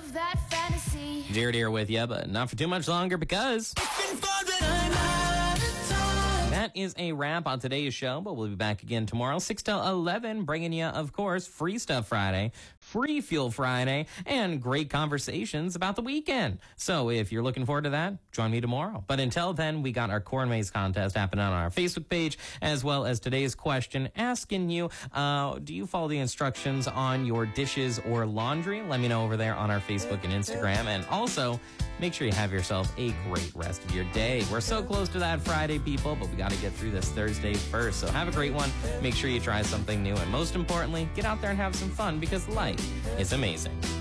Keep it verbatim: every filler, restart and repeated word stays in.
of that fantasy. Jared here with you, but not for too much longer because that is a wrap on today's show, but we'll be back again tomorrow, six to eleven, bringing you, of course, Free Stuff Friday, Free Fuel Friday, and great conversations about the weekend. So if you're looking forward to that, join me tomorrow. But until then, we got our Corn Maze contest happening on our Facebook page, as well as today's question asking you, uh, do you follow the instructions on your dishes or laundry? Let me know over there on our Facebook and Instagram. And also, make sure you have yourself a great rest of your day. We're so close to that Friday, people, but we got to get through this Thursday first. So have a great one. Make sure you try something new. And most importantly, get out there and have some fun because life is amazing.